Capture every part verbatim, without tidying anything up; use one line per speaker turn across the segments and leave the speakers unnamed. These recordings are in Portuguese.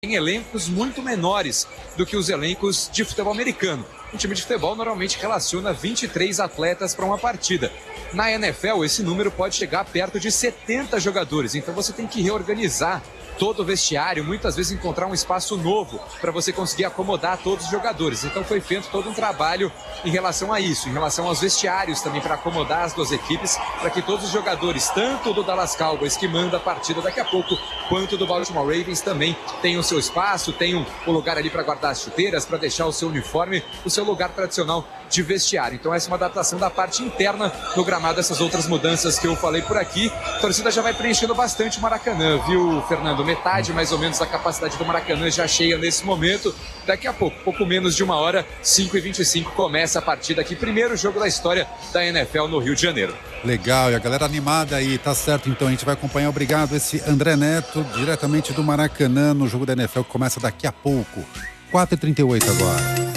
em elencos muito menores do que os elencos de futebol americano. Um time de futebol normalmente relaciona vinte e três atletas para uma partida. Na N F L, esse número pode chegar perto de setenta jogadores, então você tem que reorganizar todo o vestiário, muitas vezes encontrar um espaço novo para você conseguir acomodar todos os jogadores. Então foi feito todo um trabalho em relação a isso, em relação aos vestiários também, para acomodar as duas equipes, para que todos os jogadores, tanto do Dallas Cowboys, que manda a partida daqui a pouco, quanto do Baltimore Ravens, também tenham o seu espaço, tenham o lugar ali para guardar as chuteiras, para deixar o seu uniforme, o seu lugar tradicional de vestiário. Então essa é uma adaptação da parte interna do gramado, essas outras mudanças que eu falei por aqui. A torcida já vai preenchendo bastante o Maracanã, viu, Fernando? Metade mais ou menos da capacidade do Maracanã já cheia nesse momento. Daqui a pouco, pouco menos de uma hora, cinco e vinte e cinco, começa a partida aqui. Primeiro jogo da história da N F L no Rio de Janeiro.
Legal, e a galera animada aí, tá certo, então a gente vai acompanhar, obrigado, esse André Neto, diretamente do Maracanã, no jogo da N F L que começa daqui a pouco. quatro e trinta e oito agora.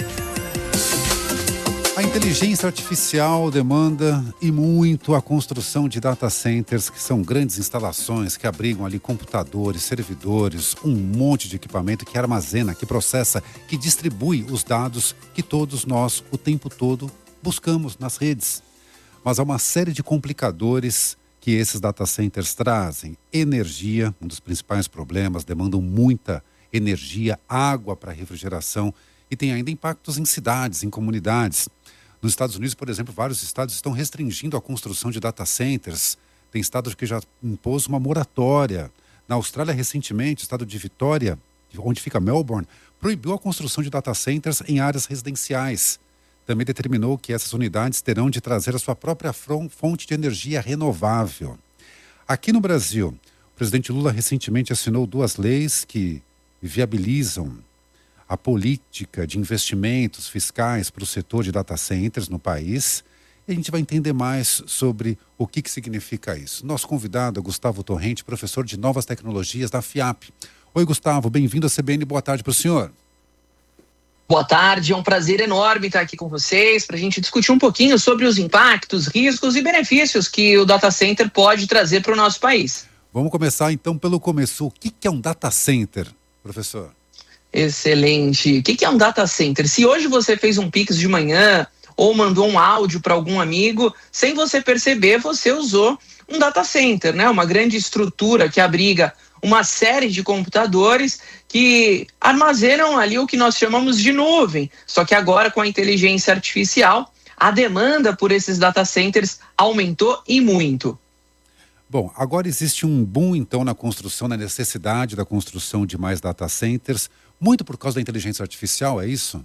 A inteligência artificial demanda e muito a construção de data centers, que são grandes instalações que abrigam ali computadores, servidores, um monte de equipamento que armazena, que processa, que distribui os dados que todos nós, o tempo todo, buscamos nas redes. Mas há uma série de complicadores que esses data centers trazem. Energia, um dos principais problemas, demandam muita energia, água para refrigeração e tem ainda impactos em cidades, em comunidades. Nos Estados Unidos, por exemplo, vários estados estão restringindo a construção de data centers. Tem estados que já impôs uma moratória. Na Austrália, recentemente, o estado de Vitória, onde fica Melbourne, proibiu a construção de data centers em áreas residenciais. Também determinou que essas unidades terão de trazer a sua própria fonte de energia renovável. Aqui no Brasil, o presidente Lula recentemente assinou duas leis que viabilizam a política de investimentos fiscais para o setor de data centers no país. E a gente vai entender mais sobre o que, que significa isso. Nosso convidado é Gustavo Torrente, professor de Novas Tecnologias da FIAP. Oi, Gustavo, bem-vindo à C B N, boa tarde para o senhor.
Boa tarde, é um prazer enorme estar aqui com vocês para a gente discutir um pouquinho sobre os impactos, riscos e benefícios que o data center pode trazer para o nosso país.
Vamos começar então pelo começo. O que, que é um data center, professor?
Excelente. O que é um data center? Se hoje você fez um Pix de manhã ou mandou um áudio para algum amigo, sem você perceber, você usou um data center, né? Uma grande estrutura que abriga uma série de computadores que armazenam ali o que nós chamamos de nuvem. Só que agora, com a inteligência artificial, a demanda por esses data centers aumentou e muito.
Bom, agora existe um boom, então, na construção, na necessidade da construção de mais data centers, muito por causa da inteligência artificial, é isso?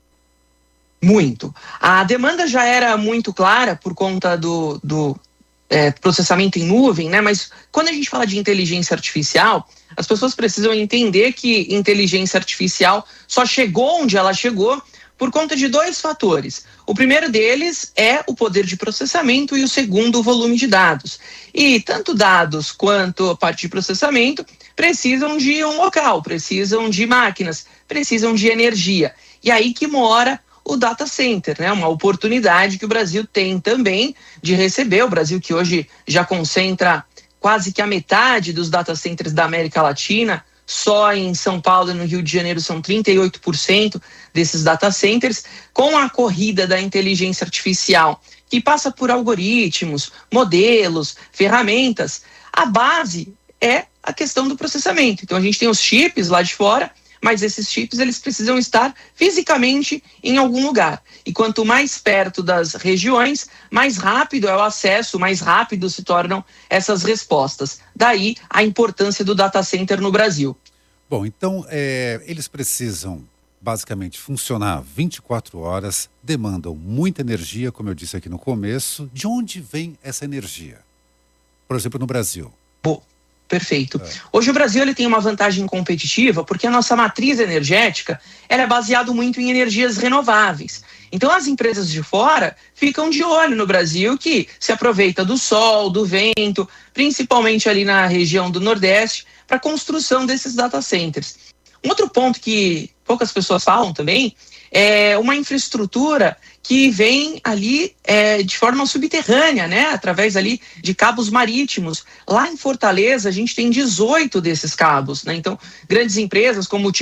Muito. A demanda já era muito clara por conta do, do é, processamento em nuvem, né? Mas quando a gente fala de inteligência artificial, as pessoas precisam entender que inteligência artificial só chegou onde ela chegou por conta de dois fatores. O primeiro deles é o poder de processamento e o segundo, o volume de dados. E tanto dados quanto a parte de processamento precisam de um local, precisam de máquinas, precisam de energia. E aí que mora o data center, né? Uma oportunidade que o Brasil tem também de receber. O Brasil que hoje já concentra quase que a metade dos data centers da América Latina. Só em São Paulo e no Rio de Janeiro são trinta e oito por cento desses data centers. Com a corrida da inteligência artificial, que passa por algoritmos, modelos, ferramentas, a base é a questão do processamento. Então a gente tem os chips lá de fora, mas esses chips eles precisam estar fisicamente em algum lugar. E quanto mais perto das regiões, mais rápido é o acesso, mais rápido se tornam essas respostas. Daí a importância do data center no Brasil.
Bom, então é, eles precisam basicamente funcionar vinte e quatro horas, demandam muita energia, como eu disse aqui no começo. De onde vem essa energia? Por exemplo, no Brasil.
Bom, perfeito. É. Hoje o Brasil ele tem uma vantagem competitiva porque a nossa matriz energética ela é baseada muito em energias renováveis. Então as empresas de fora ficam de olho no Brasil, que se aproveita do sol, do vento, principalmente ali na região do Nordeste, para a construção desses data centers. Um outro ponto que poucas pessoas falam também é, uma infraestrutura que vem ali é, de forma subterrânea, né, através ali de cabos marítimos. Lá em Fortaleza, a gente tem dezoito desses cabos, né, então grandes empresas como o